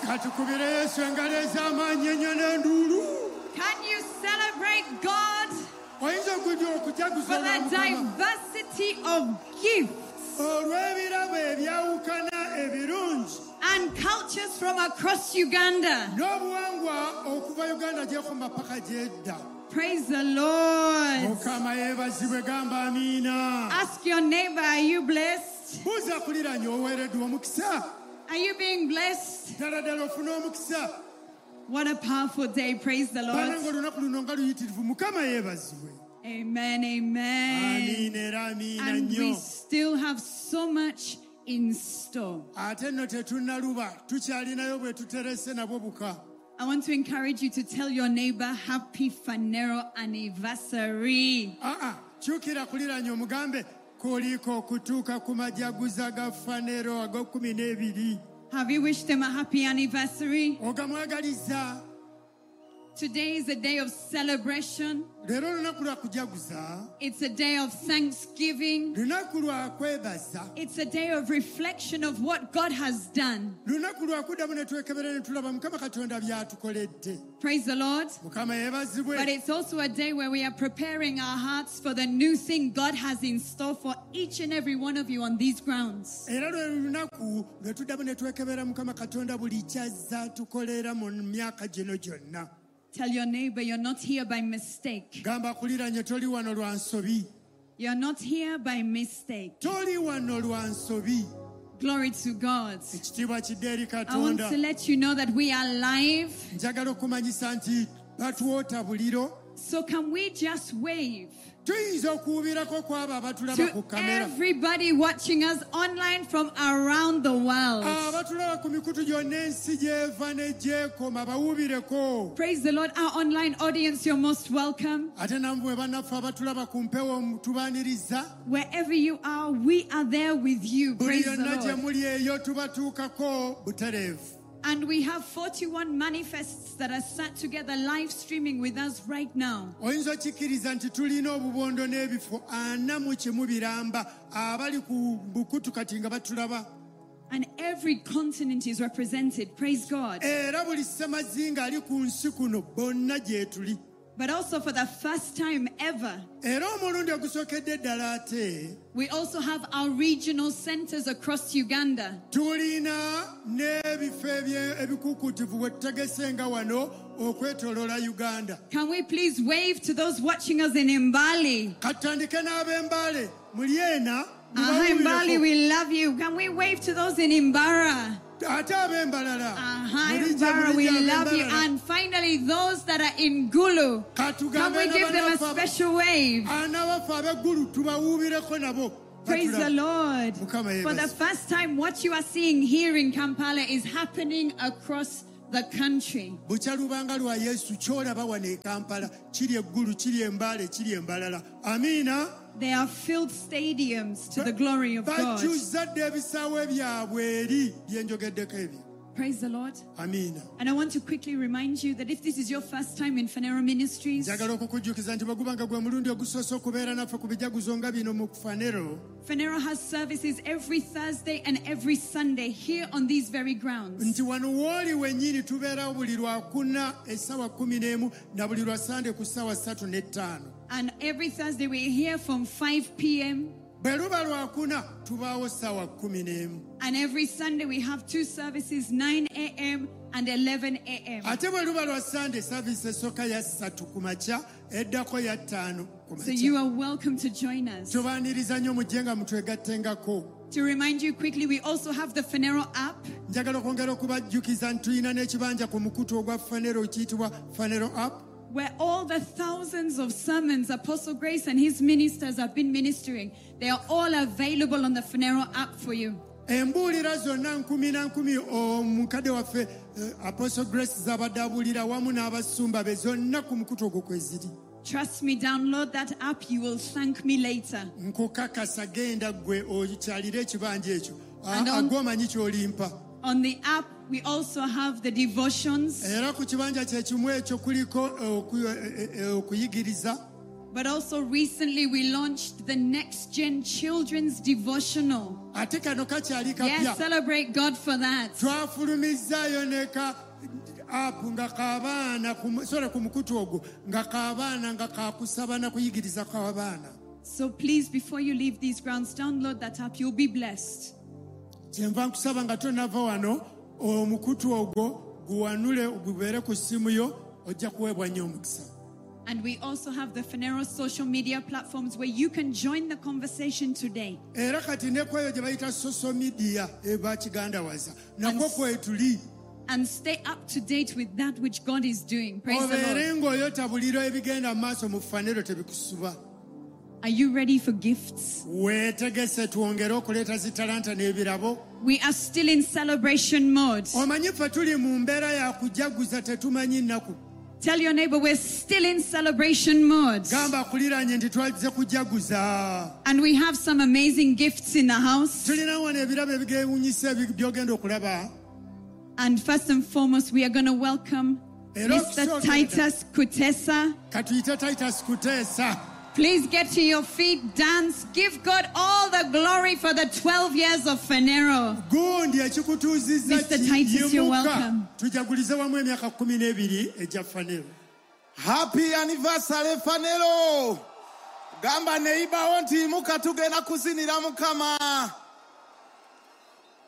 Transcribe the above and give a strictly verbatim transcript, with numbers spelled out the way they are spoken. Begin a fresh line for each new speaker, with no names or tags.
Can you celebrate God for the diversity of gifts and cultures from across Uganda? Praise the Lord. Ask your neighbor, are you blessed? Are you being blessed? What a powerful day. Praise the Lord. Amen, amen. And we still have so much in store. I want to encourage you to tell your neighbor, happy Phaneroo anniversary. Have you wished them a happy anniversary? Today is a day of celebration. It's a day of thanksgiving. It's a day of reflection of what God has done. Praise the Lord. But it's also a day where we are preparing our hearts for the new thing God has in store for each and every one of you on these grounds. Tell your neighbor you're not here by mistake. You're not here by mistake. Glory to God. I want to let you know that we are live. So can we just wave to everybody watching us online from around the world? Praise the Lord. Our online audience, you're most welcome. Wherever you are, we are there with you. Praise the Lord. And we have forty-one manifests that are sat together live streaming with us right now. And every continent is represented. Praise God. But also for the first time ever, we also have our regional centers across Uganda. Can we please wave to those watching us in Mbali? Uh, Mbali, we love you. Can we wave to those in Imbara? Uh-huh, Imbara, we love you. And finally, those that are in Gulu, can we give them a special wave? Praise the Lord. For the first time, what you are seeing here in Kampala is happening across the country. They are filled stadiums to the glory of God. Praise the Lord. Amen. And I want to quickly remind you that if this is your first time in Phaneroo Ministries, Phaneroo has services every Thursday and every Sunday here on these very grounds. And every Thursday we're here from five p.m. And every Sunday we have two services, nine a.m. and eleven a.m. So you are welcome to join us. To remind you quickly, we also have the Phaneroo app. Where all the thousands of sermons Apostle Grace and his ministers have been ministering, they are all available on the Phaneroo app for you. Apostle Grace trust me, download that app, you will thank me later. And on, on the app, we also have the devotions. But also recently we launched the Next Gen Children's Devotional. Yes, celebrate God for that. So please, before you leave these grounds, download that app. You'll be blessed. And we also have the Phaneroo social media platforms where you can join the conversation today. And, and stay up to date with that which God is doing. Praise the Lord. Are you ready for gifts? We are still in celebration mode. Tell your neighbor we're still in celebration mode. And we have some amazing gifts in the house. And first and foremost, we are going to welcome Mister Titus Kutesa. Please get to your feet, dance, give God all the glory for the twelve years of Phaneroo. Mister Titus, you're welcome.
Happy anniversary, Phaneroo. Gamba neighbor onti muka tugenda kuzinira mukama.